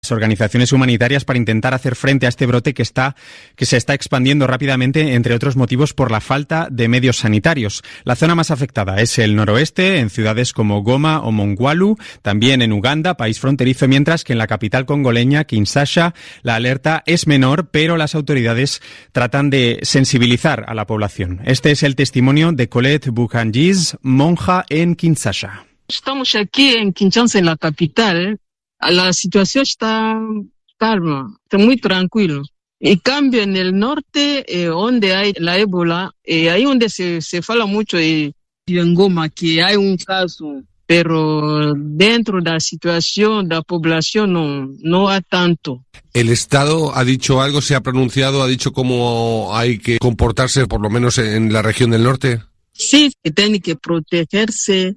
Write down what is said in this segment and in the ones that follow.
organizaciones humanitarias para intentar hacer frente a este brote que se está expandiendo rápidamente, entre otros motivos por la falta de medios sanitarios. La zona más afectada es el noroeste, en ciudades como Goma o Mongwalu, también en Uganda, país fronterizo, mientras que en la capital congoleña, Kinshasa, la alerta es menor, pero las autoridades tratan de sensibilizar a la población. Este es el testimonio de Colette Bukangis, monja en Kinshasa. Estamos aquí en Kinshasa, en la capital. La situación está calma, está muy tranquilo. En cambio, en el norte, donde hay la ébola, ahí donde se habla mucho de Goma, que hay un caso, pero dentro de la situación de la población no hay tanto. ¿El Estado ha dicho algo, se ha pronunciado, ha dicho cómo hay que comportarse, por lo menos en la región del norte? Sí, que tiene que protegerse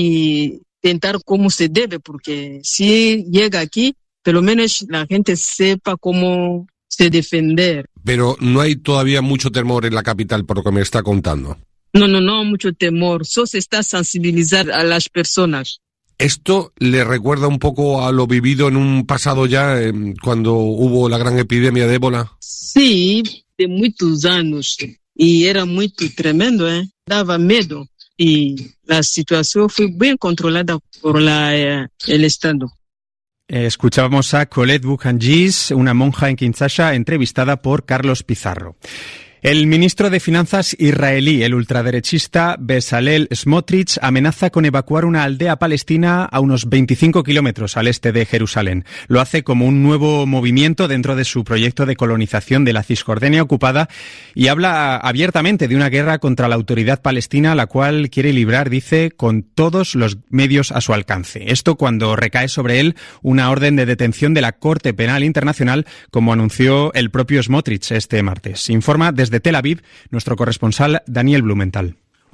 y intentar cómo se debe, porque si llega aquí, por lo menos la gente sepa cómo se defender. Pero no hay todavía mucho temor en la capital, por lo que me está contando. No, mucho temor. Solo se está sensibilizando a las personas. ¿Esto le recuerda un poco a lo vivido en un pasado ya, cuando hubo la gran epidemia de ébola? Sí, de muchos años. Y era muy tremendo, daba miedo. Y la situación fue bien controlada por el Estado. Escuchábamos a Colette Bukangis, una monja en Kinshasa, entrevistada por Carlos Pizarro. El ministro de Finanzas israelí, el ultraderechista Bezalel Smotrich, amenaza con evacuar una aldea palestina a unos 25 kilómetros al este de Jerusalén. Lo hace como un nuevo movimiento dentro de su proyecto de colonización de la Cisjordania ocupada y habla abiertamente de una guerra contra la autoridad palestina, la cual quiere librar, dice, con todos los medios a su alcance. Esto cuando recae sobre él una orden de detención de la Corte Penal Internacional, como anunció el propio Smotrich este martes. Informa desde Tel Aviv nuestro corresponsal Daniel Blumenthal.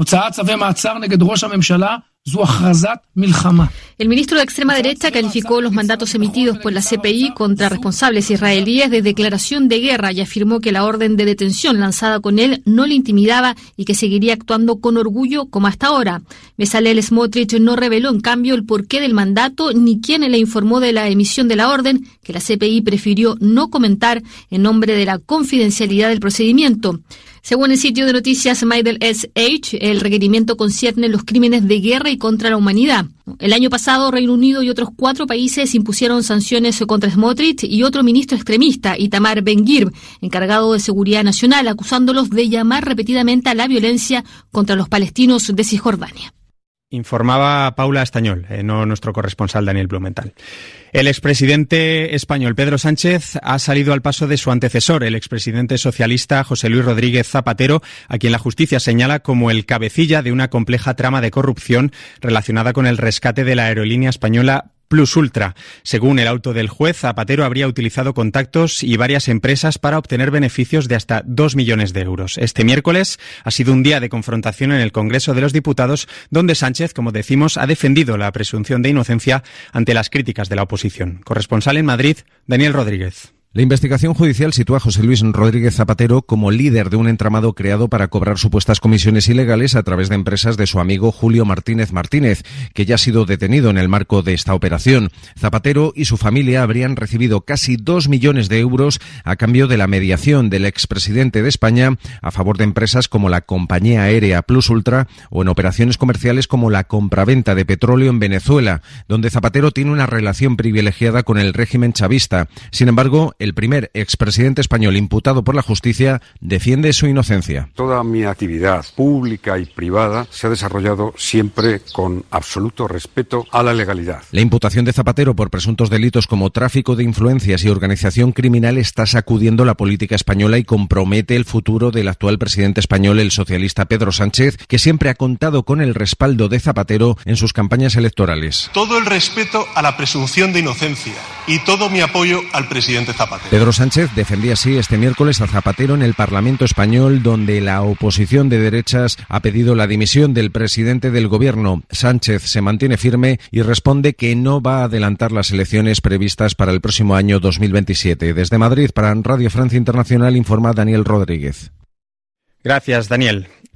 El ministro de extrema derecha calificó los mandatos emitidos por la CPI contra responsables israelíes de declaración de guerra y afirmó que la orden de detención lanzada con él no le intimidaba y que seguiría actuando con orgullo como hasta ahora. Bezalel Smotrich no reveló en cambio el porqué del mandato ni quién le informó de la emisión de la orden, que la CPI prefirió no comentar en nombre de la confidencialidad del procedimiento. Según el sitio de noticias Middle East Age, el requerimiento concierne los crímenes de guerra y contra la humanidad. El año pasado, Reino Unido y otros 4 países impusieron sanciones contra Smotrich y otro ministro extremista, Itamar Ben-Gvir, encargado de seguridad nacional, acusándolos de llamar repetidamente a la violencia contra los palestinos de Cisjordania. Informaba Paula Estañol, no nuestro corresponsal Daniel Blumenthal. El expresidente español Pedro Sánchez ha salido al paso de su antecesor, el expresidente socialista José Luis Rodríguez Zapatero, a quien la justicia señala como el cabecilla de una compleja trama de corrupción relacionada con el rescate de la aerolínea española Plus Ultra. Según el auto del juez, Zapatero habría utilizado contactos y varias empresas para obtener beneficios de hasta 2 millones de euros. Este miércoles ha sido un día de confrontación en el Congreso de los Diputados, donde Sánchez, como decimos, ha defendido la presunción de inocencia ante las críticas de la oposición. Corresponsal en Madrid, Daniel Rodríguez. La investigación judicial sitúa a José Luis Rodríguez Zapatero como líder de un entramado creado para cobrar supuestas comisiones ilegales a través de empresas de su amigo Julio Martínez Martínez, que ya ha sido detenido en el marco de esta operación. Zapatero y su familia habrían recibido casi 2 millones de euros a cambio de la mediación del expresidente de España a favor de empresas como la compañía aérea Plus Ultra o en operaciones comerciales como la compraventa de petróleo en Venezuela, donde Zapatero tiene una relación privilegiada con el régimen chavista. Sin embargo, el primer expresidente español imputado por la justicia defiende su inocencia. Toda mi actividad pública y privada se ha desarrollado siempre con absoluto respeto a la legalidad. La imputación de Zapatero por presuntos delitos como tráfico de influencias y organización criminal está sacudiendo la política española y compromete el futuro del actual presidente español, el socialista Pedro Sánchez, que siempre ha contado con el respaldo de Zapatero en sus campañas electorales. Todo el respeto a la presunción de inocencia y todo mi apoyo al presidente Zapatero. Pedro Sánchez defendía así este miércoles a Zapatero en el Parlamento español, donde la oposición de derechas ha pedido la dimisión del presidente del gobierno. Sánchez se mantiene firme y responde que no va a adelantar las elecciones previstas para el próximo año 2027. Desde Madrid, para Radio Francia Internacional, informa Daniel Rodríguez. Gracias, Daniel.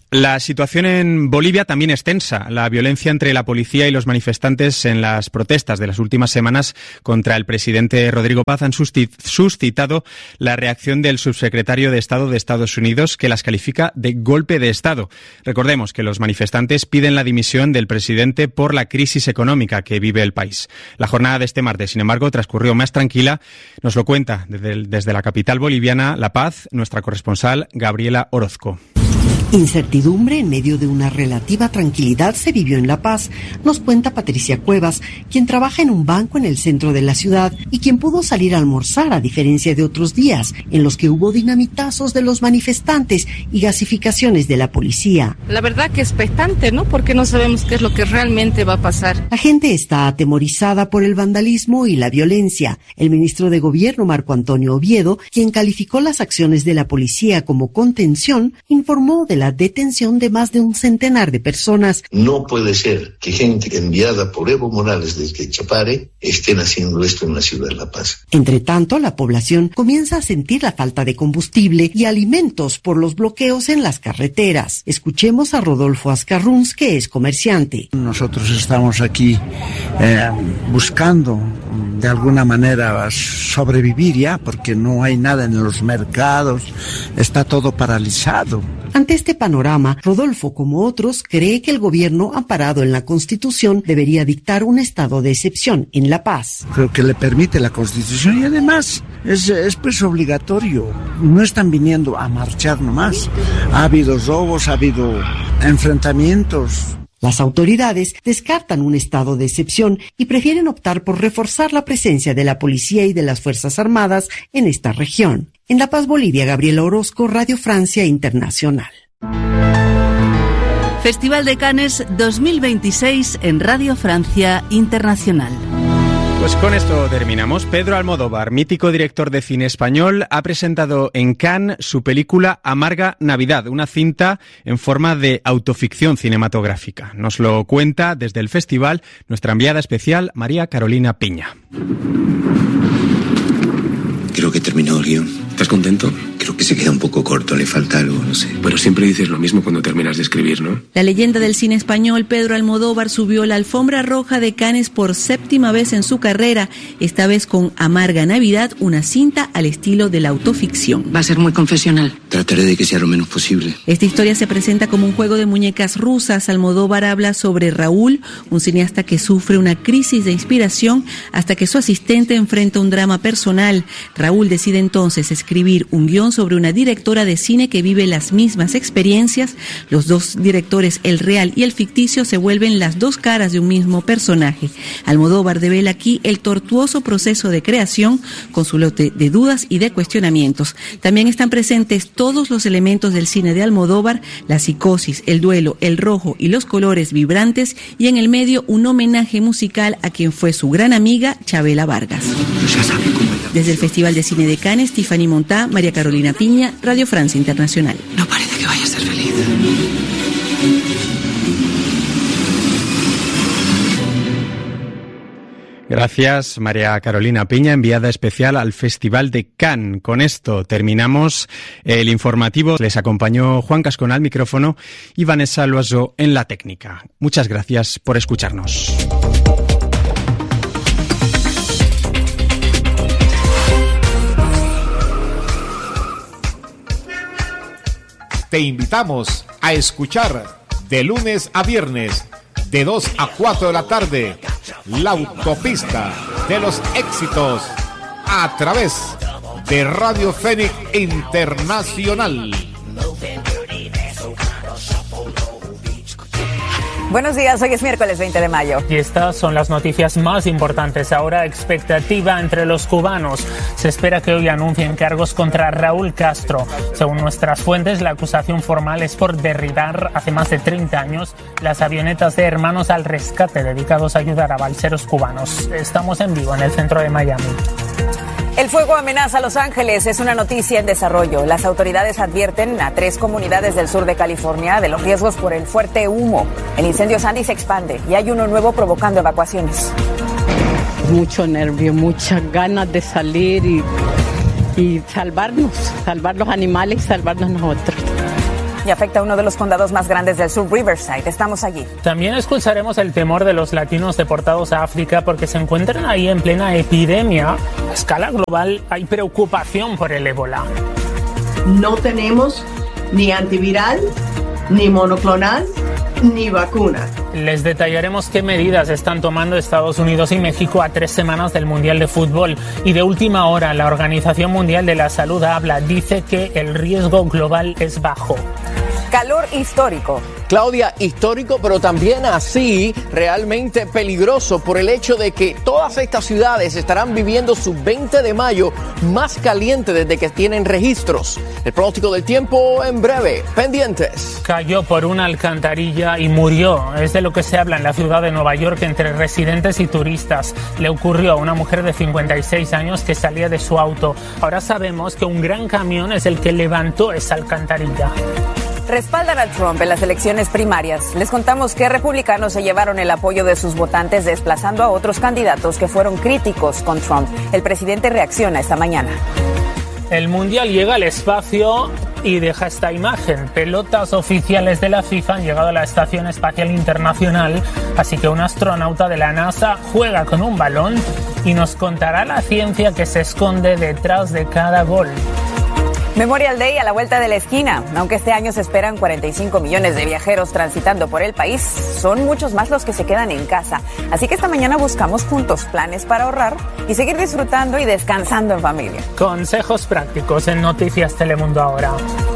La situación en Bolivia también es tensa. La violencia entre la policía y los manifestantes en las protestas de las últimas semanas contra el presidente Rodrigo Paz han suscitado la reacción del subsecretario de Estado de Estados Unidos, que las califica de golpe de Estado. Recordemos que los manifestantes piden la dimisión del presidente por la crisis económica que vive el país. La jornada de este martes, sin embargo, transcurrió más tranquila. Nos lo cuenta desde la capital boliviana, La Paz, nuestra corresponsal Gabriela Orozco. Incertidumbre en medio de una relativa tranquilidad se vivió en La Paz, nos cuenta Patricia Cuevas, quien trabaja en un banco en el centro de la ciudad y quien pudo salir a almorzar, a diferencia de otros días en los que hubo dinamitazos de los manifestantes y gasificaciones de la policía. La verdad que expectante, ¿no? Porque no sabemos qué es lo que realmente va a pasar. La gente está atemorizada por el vandalismo y la violencia. El ministro de Gobierno, Marco Antonio Oviedo, quien calificó las acciones de la policía como contención, informó de la detención de más de un centenar de personas. No puede ser que gente enviada por Evo Morales desde Chapare estén haciendo esto en la ciudad de La Paz. Entre tanto, la población comienza a sentir la falta de combustible y alimentos por los bloqueos en las carreteras. Escuchemos a Rodolfo Azcarruns, que es comerciante. Nosotros estamos aquí buscando de alguna manera sobrevivir ya, porque no hay nada en los mercados, está todo paralizado. Ante este panorama, Rodolfo, como otros, cree que el gobierno, amparado en la Constitución, debería dictar un estado de excepción en La Paz. Creo que le permite la Constitución y además es pues obligatorio. No están viniendo a marchar nomás. Ha habido robos, ha habido enfrentamientos. Las autoridades descartan un estado de excepción y prefieren optar por reforzar la presencia de la policía y de las Fuerzas Armadas en esta región. En La Paz, Bolivia, Gabriela Orozco, Radio Francia Internacional. Festival de Cannes 2026 en Radio Francia Internacional. Pues con esto terminamos. Pedro Almodóvar, mítico director de cine español, ha presentado en Cannes su película Amarga Navidad, una cinta en forma de autoficción cinematográfica. Nos lo cuenta desde el festival nuestra enviada especial María Carolina Piña. Creo que terminó el guión. ¿Estás contento? Creo que se queda un poco corto, le falta algo, no sé. Pero siempre dices lo mismo cuando terminas de escribir, ¿no? La leyenda del cine español, Pedro Almodóvar, subió la alfombra roja de Cannes por 7ª vez en su carrera, esta vez con Amarga Navidad, una cinta al estilo de la autoficción. Va a ser muy confesional. Trataré de que sea lo menos posible. Esta historia se presenta como un juego de muñecas rusas. Almodóvar habla sobre Raúl, un cineasta que sufre una crisis de inspiración hasta que su asistente enfrenta un drama personal. Raúl decide entonces escribir un guión sobre una directora de cine que vive las mismas experiencias. Los dos directores, el real y el ficticio, se vuelven las dos caras de un mismo personaje. Almodóvar devela aquí el tortuoso proceso de creación con su lote de dudas y de cuestionamientos. También están presentes todos los elementos del cine de Almodóvar, la psicosis, el duelo, el rojo y los colores vibrantes, y en el medio un homenaje musical a quien fue su gran amiga, Chabela Vargas. Desde el Festival de Cine de Cannes, Tiffany Montá, María Carolina Piña, Radio Francia Internacional. No parece que vaya a ser feliz. Gracias, María Carolina Piña, enviada especial al Festival de Cannes. Con esto terminamos el informativo. Les acompañó Juan Cascón al micrófono y Vanessa Loiseau en la técnica. Muchas gracias por escucharnos. Te invitamos a escuchar de lunes a viernes, de 2 a 4 de la tarde, La Autopista de los Éxitos, a través de Radio Fénix Internacional. Buenos días, hoy es miércoles 20 de mayo. Y estas son las noticias más importantes. Ahora, expectativa entre los cubanos. Se espera que hoy anuncien cargos contra Raúl Castro. Según nuestras fuentes, la acusación formal es por derribar hace más de 30 años las avionetas de Hermanos al Rescate dedicados a ayudar a balseros cubanos. Estamos en vivo en el centro de Miami. El fuego amenaza a Los Ángeles, es una noticia en desarrollo. Las autoridades advierten a 3 comunidades del sur de California de los riesgos por el fuerte humo. El incendio Sandy se expande y hay uno nuevo provocando evacuaciones. Mucho nervio, muchas ganas de salir y salvar los animales y salvarnos nosotros. y afecta a uno de los condados más grandes del sur, Riverside. Estamos allí. También escucharemos el temor de los latinos deportados a África porque se encuentran ahí en plena epidemia. A escala global hay preocupación por el ébola. No tenemos ni antiviral, ni monoclonal, ni vacuna. Les detallaremos qué medidas están tomando Estados Unidos y México a 3 semanas del Mundial de Fútbol. Y de última hora, la Organización Mundial de la Salud dice que el riesgo global es bajo. Calor histórico. Claudia, histórico, pero también así realmente peligroso por el hecho de que todas estas ciudades estarán viviendo su 20 de mayo más caliente desde que tienen registros. El pronóstico del tiempo en breve. Pendientes. Cayó por una alcantarilla y murió. Es de lo que se habla en la ciudad de Nueva York entre residentes y turistas. Le ocurrió a una mujer de 56 años que salía de su auto. Ahora sabemos que un gran camión es el que levantó esa alcantarilla. Respaldan a Trump en las elecciones primarias. Les contamos que republicanos se llevaron el apoyo de sus votantes desplazando a otros candidatos que fueron críticos con Trump. El presidente reacciona esta mañana. El Mundial llega al espacio y deja esta imagen. Pelotas oficiales de la FIFA han llegado a la Estación Espacial Internacional, así que un astronauta de la NASA juega con un balón y nos contará la ciencia que se esconde detrás de cada gol. Memorial Day a la vuelta de la esquina. Aunque este año se esperan 45 millones de viajeros transitando por el país, son muchos más los que se quedan en casa. Así que esta mañana buscamos juntos planes para ahorrar y seguir disfrutando y descansando en familia. Consejos prácticos en Noticias Telemundo ahora.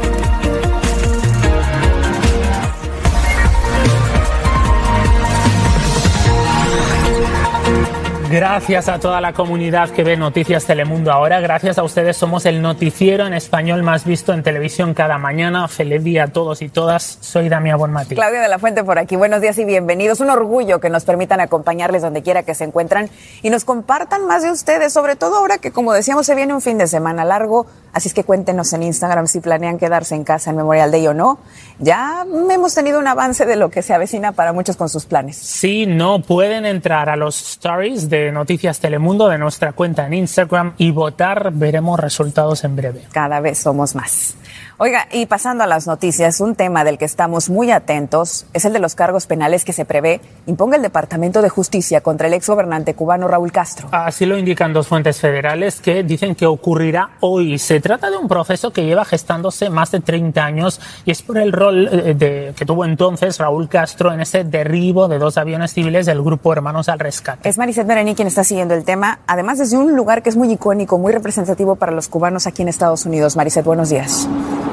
Gracias a toda la comunidad que ve Noticias Telemundo ahora. Gracias a ustedes somos el noticiero en español más visto en televisión cada mañana. Feliz día a todos y todas. Soy Damián Bonmatí. Claudia de la Fuente por aquí. Buenos días y bienvenidos. Un orgullo que nos permitan acompañarles donde quiera que se encuentran y nos compartan más de ustedes, sobre todo ahora que, como decíamos, se viene un fin de semana largo. Así es que cuéntenos en Instagram si planean quedarse en casa en Memorial Day o no. Ya hemos tenido un avance de lo que se avecina para muchos con sus planes. Sí, no pueden entrar a los stories de Noticias Telemundo de nuestra cuenta en Instagram y votar. Veremos resultados en breve. Cada vez somos más. Oiga, y pasando a las noticias, un tema del que estamos muy atentos es el de los cargos penales que se prevé imponga el Departamento de Justicia contra el exgobernante cubano Raúl Castro. Así lo indican 2 fuentes federales que dicen que ocurrirá hoy. Se trata de un proceso que lleva gestándose más de 30 años y es por el rol que tuvo entonces Raúl Castro en ese derribo de 2 aviones civiles del grupo Hermanos al Rescate. Es Maricet Merení quien está siguiendo el tema, además desde un lugar que es muy icónico, muy representativo para los cubanos aquí en Estados Unidos. Maricet, buenos días.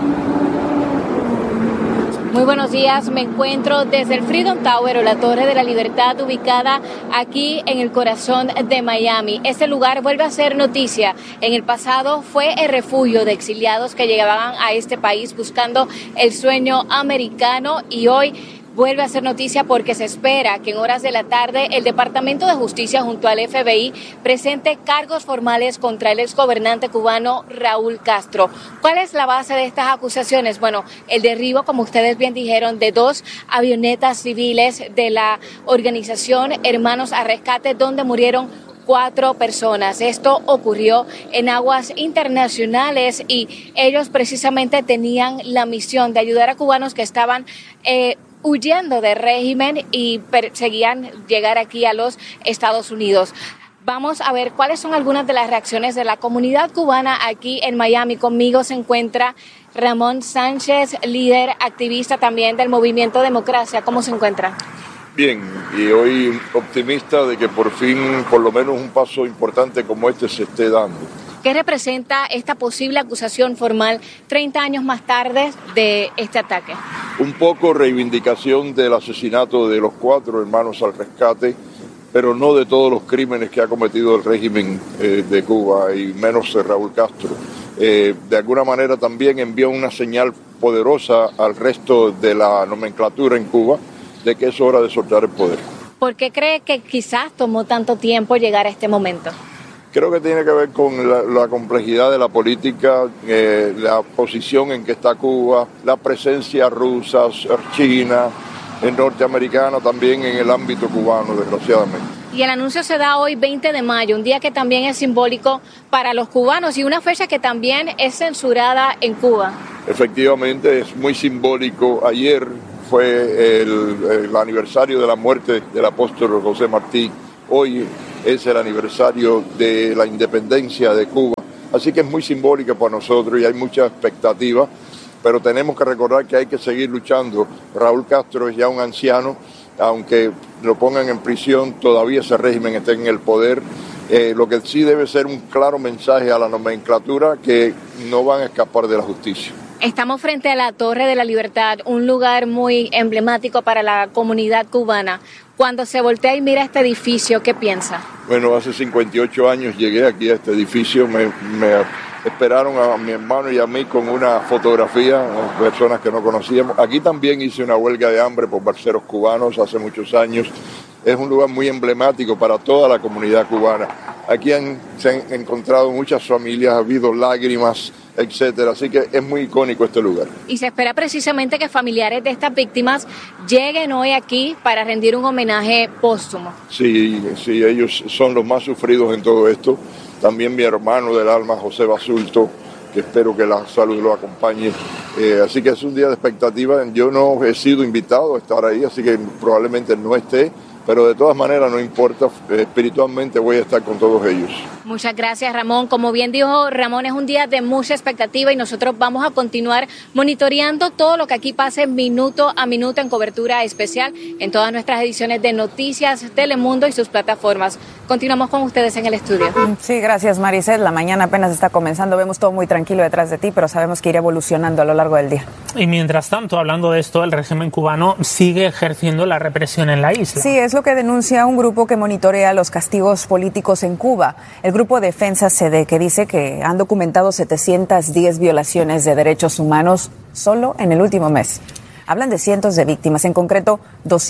Muy buenos días, me encuentro desde el Freedom Tower o la Torre de la Libertad ubicada aquí en el corazón de Miami. Este lugar vuelve a ser noticia. En el pasado fue el refugio de exiliados que llegaban a este país buscando el sueño americano y hoy vuelve a ser noticia porque se espera que en horas de la tarde el Departamento de Justicia junto al FBI presente cargos formales contra el exgobernante cubano Raúl Castro. ¿Cuál es la base de estas acusaciones? Bueno, el derribo, como ustedes bien dijeron, de 2 avionetas civiles de la organización Hermanos al Rescate, donde murieron 4 personas. Esto ocurrió en aguas internacionales y ellos precisamente tenían la misión de ayudar a cubanos que estaban huyendo del régimen y perseguían llegar aquí a los Estados Unidos. Vamos a ver cuáles son algunas de las reacciones de la comunidad cubana aquí en Miami. Conmigo se encuentra Ramón Sánchez, líder activista también del Movimiento Democracia. ¿Cómo se encuentra? Bien, y hoy optimista de que por fin, por lo menos un paso importante como este se esté dando. ¿Qué representa esta posible acusación formal 30 años más tarde de este ataque? Un poco reivindicación del asesinato de los 4 hermanos al rescate, pero no de todos los crímenes que ha cometido el régimen de Cuba, y menos Raúl Castro. De alguna manera también envió una señal poderosa al resto de la nomenclatura en Cuba de que es hora de soltar el poder. ¿Por qué cree que quizás tomó tanto tiempo llegar a este momento? Creo que tiene que ver con la complejidad de la política, la posición en que está Cuba, la presencia rusa, China, norteamericana también en el ámbito cubano, desgraciadamente. Y Y el anuncio se da hoy 20 de mayo, un día que también es simbólico para los cubanos y una fecha que también es censurada en Cuba. Efectivamente, es muy simbólico. Ayer fue el aniversario de la muerte del apóstol José Martí. Hoy es el aniversario de la independencia de Cuba. Así que es muy simbólica para nosotros y hay mucha expectativa. Pero tenemos que recordar que hay que seguir luchando. Raúl Castro es ya un anciano, aunque lo pongan en prisión, todavía ese régimen está en el poder. Lo que sí debe ser un claro mensaje a la nomenclatura que no van a escapar de la justicia. Estamos frente a la Torre de la Libertad, un lugar muy emblemático para la comunidad cubana. Cuando se voltea y mira este edificio, ¿qué piensa? Bueno, hace 58 años llegué aquí a este edificio, me esperaron a mi hermano y a mí con una fotografía, personas que no conocíamos. Aquí también hice una huelga de hambre por barceros cubanos hace muchos años. Es un lugar muy emblemático para toda la comunidad cubana. Aquí se han encontrado muchas familias, ha habido lágrimas, etcétera. Así que es muy icónico este lugar. Y se espera precisamente que familiares de estas víctimas lleguen hoy aquí para rendir un homenaje póstumo. Sí, ellos son los más sufridos en todo esto. También mi hermano del alma, José Basulto, que espero que la salud lo acompañe. Así que es un día de expectativa. Yo no he sido invitado a estar ahí, así que probablemente no esté. Pero de todas maneras no importa, espiritualmente voy a estar con todos ellos. Muchas gracias, Ramón. Como bien dijo Ramón, es un día de mucha expectativa y nosotros vamos a continuar monitoreando todo lo que aquí pase minuto a minuto en cobertura especial en todas nuestras ediciones de Noticias Telemundo y sus plataformas. Continuamos con ustedes en el estudio. Sí, gracias, Maricel. La mañana apenas está comenzando, vemos todo muy tranquilo detrás de ti, pero sabemos que irá evolucionando a lo largo del día. Y mientras tanto, hablando de esto, el régimen cubano sigue ejerciendo la represión en la isla. Sí, es lo que denuncia un grupo que monitorea los castigos políticos en Cuba. El grupo Defensa CD, que dice que han documentado 710 violaciones de derechos humanos solo en el último mes. Hablan de cientos de víctimas, en concreto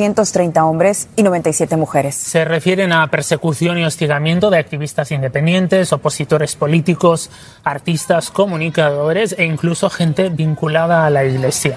230 hombres y 97 mujeres. Se refieren a persecución y hostigamiento de activistas independientes, opositores políticos, artistas, comunicadores e incluso gente vinculada a la iglesia.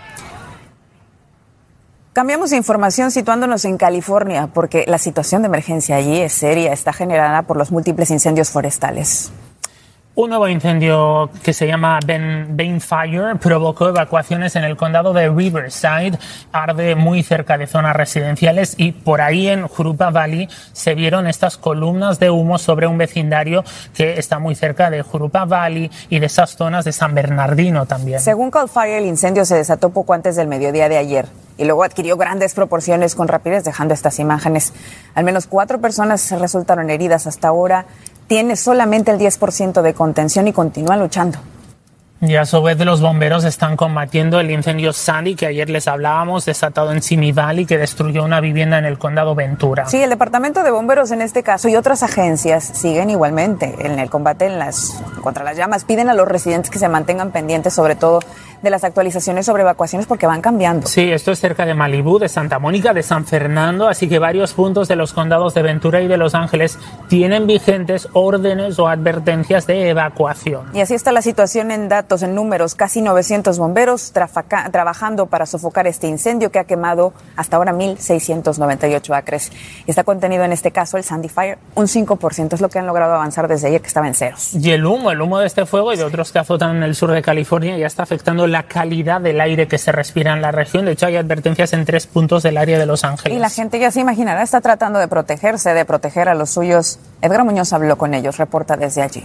Cambiamos de información situándonos en California porque la situación de emergencia allí es seria, está generada por los múltiples incendios forestales. Un nuevo incendio que se llama Bane Fire provocó evacuaciones en el condado de Riverside, arde muy cerca de zonas residenciales y por ahí en Jurupa Valley se vieron estas columnas de humo sobre un vecindario que está muy cerca de Jurupa Valley y de esas zonas de San Bernardino también. Según Cal Fire, el incendio se desató poco antes del mediodía de ayer y luego adquirió grandes proporciones con rapidez, dejando estas imágenes. Al menos 4 personas resultaron heridas hasta ahora. Tiene solamente el 10% de contención y continúa luchando. Y a su vez los bomberos están combatiendo el incendio Sandy que ayer les hablábamos, desatado en Simi Valley, que destruyó una vivienda en el condado Ventura. Sí, el departamento de bomberos en este caso y otras agencias siguen igualmente en el combate contra las llamas. Piden a los residentes que se mantengan pendientes, sobre todo de las actualizaciones sobre evacuaciones, porque van cambiando. Sí, esto es cerca de Malibú, de Santa Mónica, de San Fernando, así que varios puntos de los condados de Ventura y de Los Ángeles tienen vigentes órdenes o advertencias de evacuación. Y así está la situación en datos, en números, casi 900 bomberos trabajando para sofocar este incendio que ha quemado hasta ahora 1,698 acres. Y está contenido en este caso el Sandy Fire, un 5%, es lo que han logrado avanzar desde ayer, que estaba en ceros. Y el humo de este fuego y de otros que azotan en el sur de California ya está afectando la calidad del aire que se respira en la región. De hecho, hay advertencias en 3 puntos del área de Los Ángeles. Y la gente, ya se imaginará, está tratando de protegerse, de proteger a los suyos. Edgar Muñoz habló con ellos, reporta desde allí.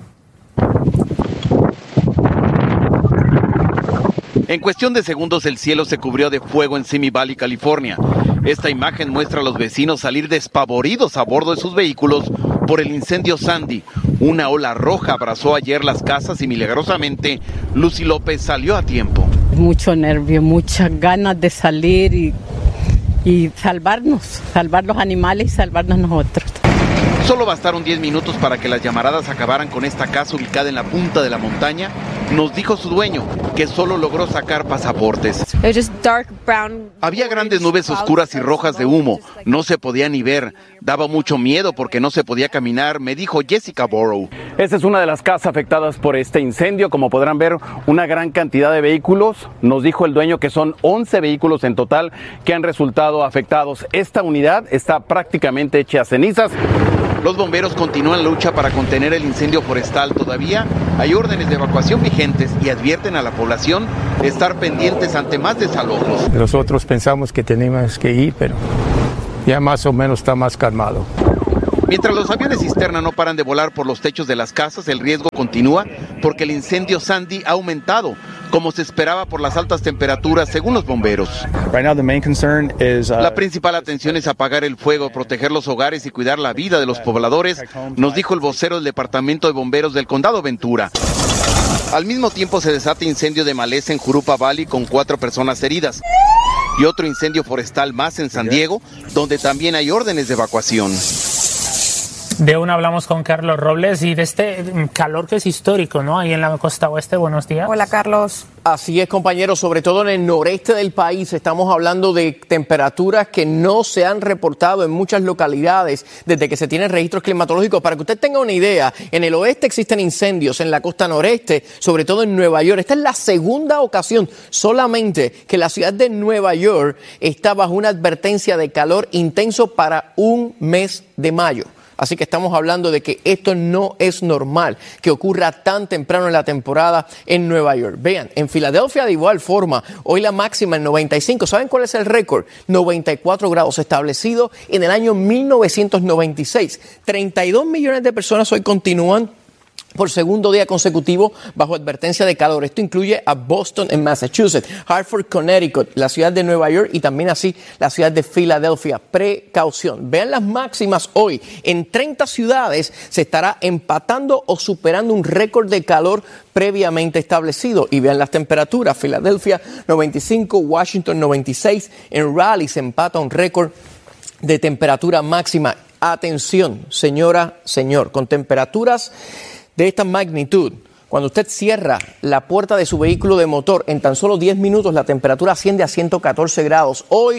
En cuestión de segundos el cielo se cubrió de fuego en Simi Valley, California. Esta imagen muestra a los vecinos salir despavoridos a bordo de sus vehículos por el incendio Sandy. Una ola roja abrazó ayer las casas y milagrosamente Lucy López salió a tiempo. Mucho nervio, muchas ganas de salir y salvar los animales y salvarnos nosotros. Solo bastaron 10 minutos para que las llamaradas acabaran con esta casa ubicada en la punta de la montaña Nos dijo su dueño que solo logró sacar pasaportes. Había grandes nubes oscuras y rojas de humo, no se podía ni ver, daba mucho miedo porque no se podía caminar, me dijo Jessica Borrow. Esta es una de las casas afectadas por este incendio, como podrán ver, una gran cantidad de vehículos. Nos dijo el dueño que son 11 vehículos en total que han resultado afectados. Esta unidad está prácticamente hecha a cenizas. Los bomberos continúan la lucha para contener el incendio forestal. Todavía hay órdenes de evacuación vigentes y advierten a la población estar pendientes ante más desalojos. Nosotros pensamos que teníamos que ir, pero ya más o menos está más calmado. Mientras los aviones cisterna no paran de volar por los techos de las casas, el riesgo continúa porque el incendio Sandy ha aumentado, como se esperaba por las altas temperaturas, según los bomberos. La principal atención es apagar el fuego, proteger los hogares y cuidar la vida de los pobladores, nos dijo el vocero del Departamento de Bomberos del Condado Ventura. Al mismo tiempo se desata incendio de maleza en Jurupa Valley con 4 personas heridas. Y otro incendio forestal más en San Diego, donde también hay órdenes de evacuación. De una hablamos con Carlos Robles y de este calor que es histórico, ¿no? Ahí en la costa oeste. Buenos días. Hola, Carlos. Así es, compañeros, sobre todo en el noreste del país estamos hablando de temperaturas que no se han reportado en muchas localidades desde que se tienen registros climatológicos. Para que usted tenga una idea, en el oeste existen incendios, en la costa noreste, sobre todo en Nueva York. Esta es la segunda ocasión solamente que la ciudad de Nueva York está bajo una advertencia de calor intenso para un mes de mayo. Así que estamos hablando de que esto no es normal, que ocurra tan temprano en la temporada en Nueva York. Vean, en Filadelfia de igual forma, hoy la máxima en 95. ¿Saben cuál es el récord? 94 grados establecido en el año 1996. 32 millones de personas hoy continúan por segundo día consecutivo bajo advertencia de calor. Esto incluye a Boston en Massachusetts, Hartford, Connecticut, la ciudad de Nueva York y también así la ciudad de Filadelfia. Precaución. Vean las máximas hoy. En 30 ciudades se estará empatando o superando un récord de calor previamente establecido. Y vean las temperaturas. Filadelfia 95, Washington 96. En Raleigh se empata un récord de temperatura máxima. Atención, señora, señor, con temperaturas de esta magnitud, cuando usted cierra la puerta de su vehículo de motor, en tan solo 10 minutos la temperatura asciende a 114 grados. Hoy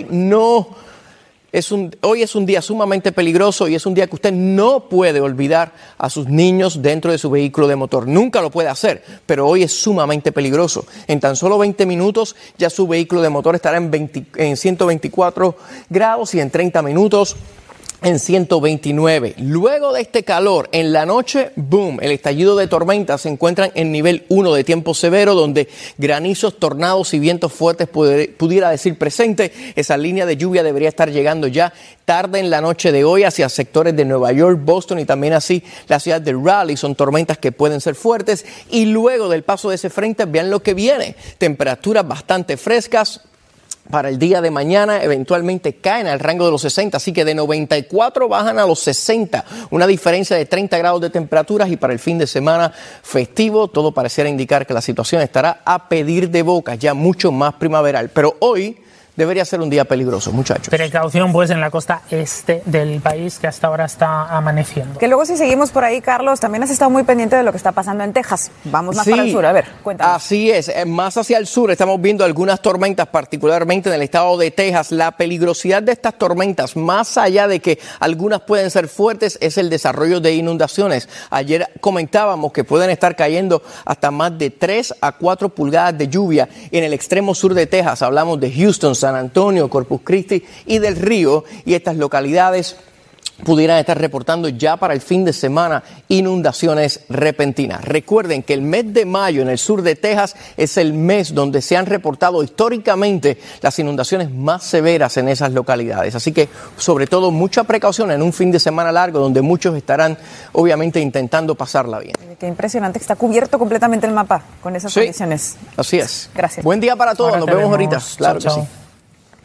es un día sumamente peligroso y es un día que usted no puede olvidar a sus niños dentro de su vehículo de motor. Nunca lo puede hacer, pero hoy es sumamente peligroso. En tan solo 20 minutos ya su vehículo de motor estará en 124 grados y en 30 minutos en 129. Luego de este calor, en la noche, boom, el estallido de tormentas se encuentran en nivel 1 de tiempo severo, donde granizos, tornados y vientos fuertes pudiera decir presente. Esa línea de lluvia debería estar llegando ya tarde en la noche de hoy hacia sectores de Nueva York, Boston y también así la ciudad de Raleigh. Son tormentas que pueden ser fuertes y luego del paso de ese frente, vean lo que viene. Temperaturas bastante frescas. Para el día de mañana eventualmente caen al rango de los 60, así que de 94 bajan a los 60, una diferencia de 30 grados de temperaturas y para el fin de semana festivo todo pareciera indicar que la situación estará a pedir de boca, ya mucho más primaveral, pero hoy debería ser un día peligroso, muchachos. Precaución pues en la costa este del país que hasta ahora está amaneciendo. Que luego si seguimos por ahí, Carlos, también has estado muy pendiente de lo que está pasando en Texas. Vamos más para el sur, a ver, cuéntanos. Así es, más hacia el sur estamos viendo algunas tormentas, particularmente en el estado de Texas. La peligrosidad de estas tormentas, más allá de que algunas pueden ser fuertes, es el desarrollo de inundaciones. Ayer comentábamos que pueden estar cayendo hasta más de 3 a 4 pulgadas de lluvia en el extremo sur de Texas. Hablamos de Houston, San Antonio, Corpus Christi y del Río, y estas localidades pudieran estar reportando ya para el fin de semana inundaciones repentinas. Recuerden que el mes de mayo en el sur de Texas es el mes donde se han reportado históricamente las inundaciones más severas en esas localidades. Así que, sobre todo, mucha precaución en un fin de semana largo donde muchos estarán, obviamente, intentando pasarla bien. Qué impresionante que está cubierto completamente el mapa con esas condiciones. Así es. Gracias. Buen día para todos. Nos vemos ahorita. Claro que sí.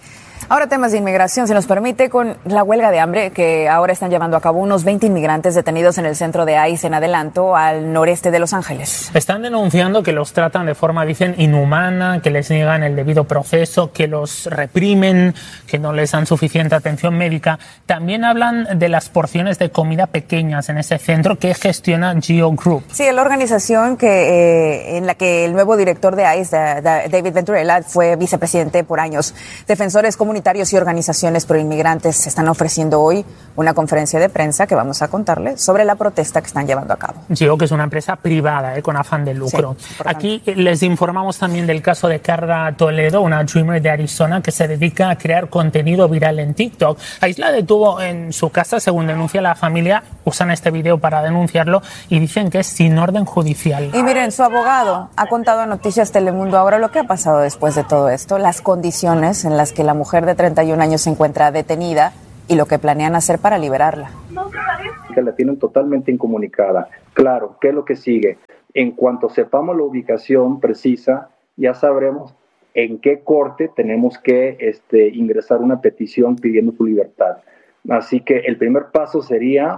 Ahora temas de inmigración, si nos permite, con la huelga de hambre que ahora están llevando a cabo unos 20 inmigrantes detenidos en el centro de ICE en Adelanto, al noreste de Los Ángeles. Están denunciando que los tratan de forma, dicen, inhumana, que les niegan el debido proceso, que los reprimen, que no les dan suficiente atención médica. También hablan de las porciones de comida pequeñas en ese centro que gestiona Geo Group. Sí, la organización en la que el nuevo director de ICE, David Venturella, fue vicepresidente por años. Defensores comunitarios y organizaciones pro inmigrantes están ofreciendo hoy una conferencia de prensa que vamos a contarle sobre la protesta que están llevando a cabo. Geo, que es una empresa privada con afán de lucro. Sí, aquí les informamos también del caso de Carla Toledo, una dreamer de Arizona que se dedica a crear contenido viral en TikTok. Ahí la detuvo en su casa, según denuncia la familia. Usan este video para denunciarlo y dicen que es sin orden judicial. Y miren, su abogado ha contado a Noticias Telemundo ahora lo que ha pasado después de todo esto, las condiciones en las que la mujer de 31 años se encuentra detenida y lo que planean hacer para liberarla. Que la tienen totalmente incomunicada. Claro, ¿qué es lo que sigue? En cuanto sepamos la ubicación precisa, ya sabremos en qué corte tenemos que ingresar una petición pidiendo su libertad. Así que el primer paso será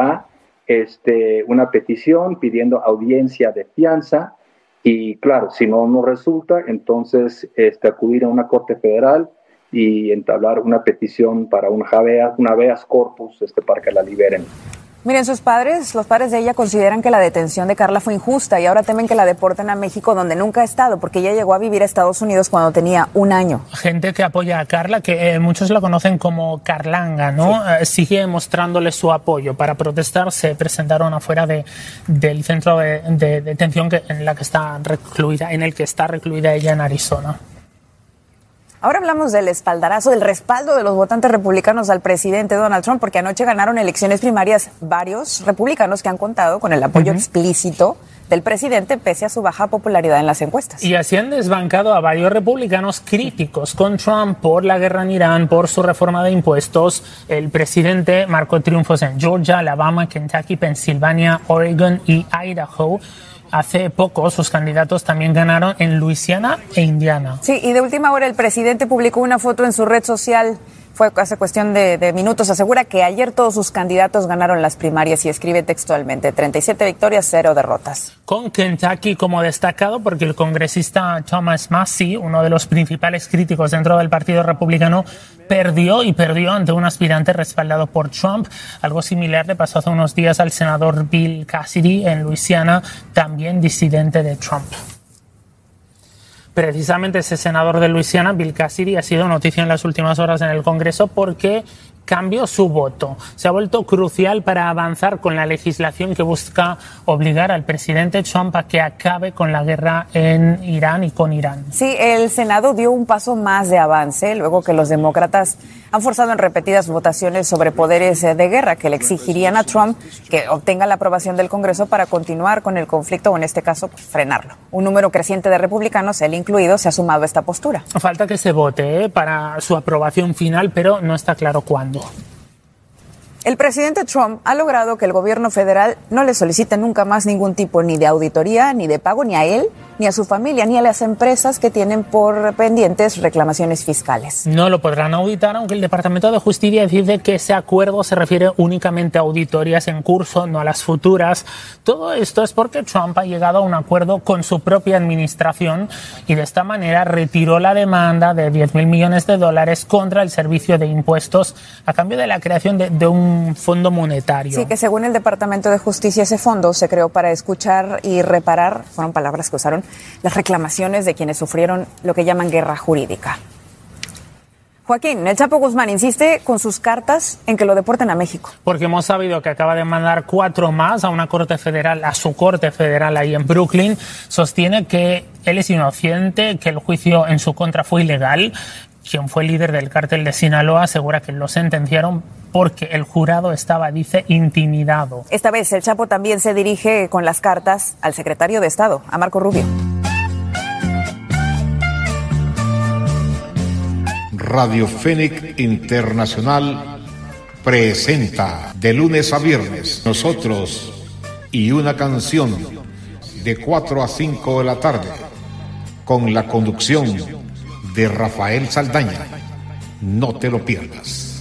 una petición pidiendo audiencia de fianza y claro, si no nos resulta, entonces acudir a una corte federal y entablar una petición para un habeas corpus para que la liberen. Miren, los padres de ella consideran que la detención de Carla fue injusta y ahora temen que la deporten a México, donde nunca ha estado, porque ella llegó a vivir a Estados Unidos cuando tenía 1 año. Gente que apoya a Carla, que muchos la conocen como Carlanga, ¿no? Sí. Sigue mostrándole su apoyo. Para protestar se presentaron afuera del centro de detención en el que está recluida ella en Arizona. Ahora hablamos del espaldarazo, del respaldo de los votantes republicanos al presidente Donald Trump, porque anoche ganaron elecciones primarias varios republicanos que han contado con el apoyo explícito del presidente pese a su baja popularidad en las encuestas. Y así han desbancado a varios republicanos críticos con Trump por la guerra en Irán, por su reforma de impuestos. El presidente marcó triunfos en Georgia, Alabama, Kentucky, Pensilvania, Oregon y Idaho. Hace poco sus candidatos también ganaron en Luisiana e Indiana. Sí, y de última hora el presidente publicó una foto en su red social, fue hace cuestión de minutos, asegura que ayer todos sus candidatos ganaron las primarias y escribe textualmente, 37 victorias, 0 derrotas. Con Kentucky como destacado porque el congresista Thomas Massie, uno de los principales críticos dentro del Partido Republicano, perdió ante un aspirante respaldado por Trump. Algo similar le pasó hace unos días al senador Bill Cassidy en Luisiana, también disidente de Trump. Precisamente ese senador de Luisiana, Bill Cassidy, ha sido noticia en las últimas horas en el Congreso porque cambió su voto. Se ha vuelto crucial para avanzar con la legislación que busca obligar al presidente Trump a que acabe con la guerra en Irán y con Irán. Sí, el Senado dio un paso más de avance luego que los demócratas han forzado en repetidas votaciones sobre poderes de guerra que le exigirían a Trump que obtenga la aprobación del Congreso para continuar con el conflicto o en este caso frenarlo. Un número creciente de republicanos, él incluido, se ha sumado a esta postura. Falta que se vote para su aprobación final, pero no está claro cuándo. El presidente Trump ha logrado que el gobierno federal no le solicite nunca más ningún tipo ni de auditoría, ni de pago, ni a él, ni a su familia, ni a las empresas que tienen por pendientes reclamaciones fiscales. No lo podrán auditar, aunque el Departamento de Justicia dice que ese acuerdo se refiere únicamente a auditorías en curso, no a las futuras. Todo esto es porque Trump ha llegado a un acuerdo con su propia administración y de esta manera retiró la demanda de $10,000 millones contra el Servicio de Impuestos a cambio de la creación de un fondo monetario. Sí, que según el Departamento de Justicia ese fondo se creó para escuchar y reparar, fueron palabras que usaron, las reclamaciones de quienes sufrieron lo que llaman guerra jurídica. Joaquín, el Chapo Guzmán insiste con sus cartas en que lo deporten a México. Porque hemos sabido que acaba de mandar 4 más a una corte federal, a su corte federal ahí en Brooklyn. Sostiene que él es inocente, que el juicio en su contra fue ilegal. Quien fue líder del cártel de Sinaloa asegura que lo sentenciaron porque el jurado estaba, dice, intimidado. Esta vez el Chapo también se dirige con las cartas al secretario de Estado, a Marco Rubio. Radio Fénix Internacional presenta de lunes a viernes Nosotros y una canción de 4 a 5 de la tarde con la conducción de Rafael Saldaña. No te lo pierdas.